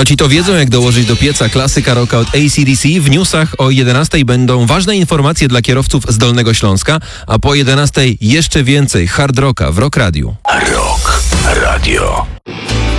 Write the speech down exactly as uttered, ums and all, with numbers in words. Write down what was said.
No ci to wiedzą, jak dołożyć do pieca klasyka rocka od A C D C. W newsach o jedenastej będą ważne informacje dla kierowców z Dolnego Śląska, a po jedenastej jeszcze więcej hard rocka w Rock Radio. Rock Radio.